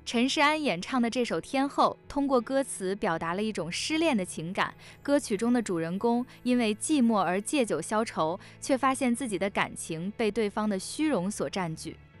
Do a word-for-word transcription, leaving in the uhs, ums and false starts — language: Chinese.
陈势安演唱的这首《天后》，通过歌词表达了一种失恋的情感。歌曲中的主人公因为寂寞而借酒消愁，却发现自己的感情被对方的虚荣所占据。